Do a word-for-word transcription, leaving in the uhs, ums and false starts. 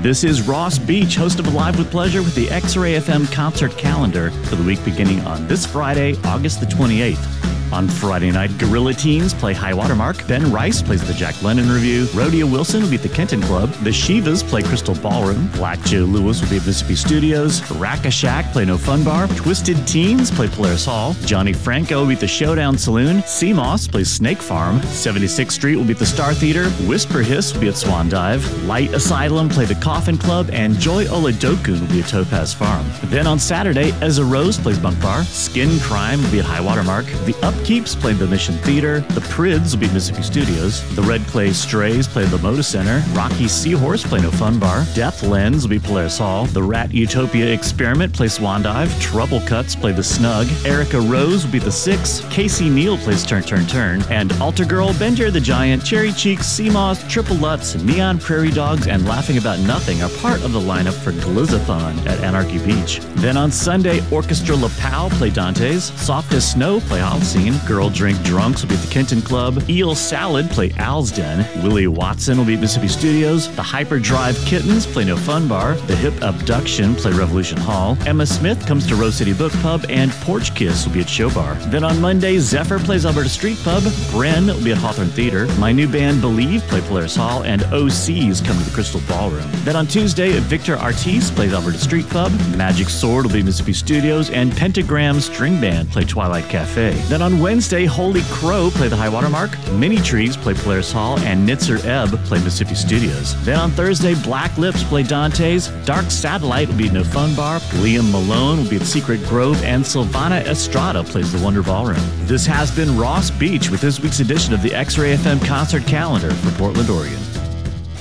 This is Ross Beach, host of Live with Pleasure with the X-Ray F M concert calendar for the week beginning on this Friday, August the twenty-eighth. On Friday night, Gorilla Teens play High Watermark. Ben Rice plays the Jack London Review. Rodeo Wilson will be at the Kenton Club. The Shivas play Crystal Ballroom. Black Joe Lewis will be at Mississippi Studios. Raka Shack play No Fun Bar. Twisted Teens play Polaris Hall. Johnny Franco will be at the Showdown Saloon. Sea Moss plays Snake Farm. seventy-sixth Street will be at the Star Theater. Whisper Hiss will be at Swan Dive. Light Asylum play the Coffin Club. And Joy Oladokun will be at Topaz Farm. Then on Saturday, Ezra Rose plays Bunk Bar. Skin Crime will be at High Watermark. The Upkeeps play the Mission Theater. The Prids will be at Mississippi Studios. The Red Clay Strays play the Moda Center. Rocky Seahorse play No Fun Bar. Death Lens will be Polaris Hall. The Rat Utopia Experiment play Swan Dive. Trouble Cuts play the Snug. Erica Rose will be the Six. Casey Neal plays Turn Turn Turn. And Altar Girl, Bender the Giant, Cherry Cheeks, Sea Moss, Triple Lutz, Neon Prairie Dogs, and Laughing About Nothing are part of the lineup for Glizzathon at Anarchy Beach. Then on Sunday, Orchestra La Pau play Dante's. Soft as Snow play Holocene. Girl Drink Drunks will be at the Kenton Club. Eel Salad play Al's Den. Willie Watson will be at Mississippi Studios. The Hyperdrive Kittens play No Fun Bar. The Hip Abduction play Revolution Hall. Emma Smith comes to Rose City Book Pub, and Porch Kiss will be at Show Bar. Then on Monday, Zephyr plays Alberta Street Pub. Bren will be at Hawthorne Theater. My new band Believe play Polaris Hall, and O C's come to the Crystal Ballroom. Then on Tuesday, Victor Artis plays Alberta Street Pub. Magic Sword will be at Mississippi Studios, and Pentagram String Band play Twilight Cafe. Then on Wednesday, Holy Crow play the High Watermark. Mini Trees play Polaris Hall, and Nitzer Ebb play Mississippi Studios. Then on Thursday, Black Lips play Dante's. Dark Satellite will be at No Fun Bar. Liam Malone will be at Secret Grove, and Silvana Estrada plays the Wonder Ballroom. This has been Ross Beach with this week's edition of the X-Ray F M concert calendar for Portland, Oregon.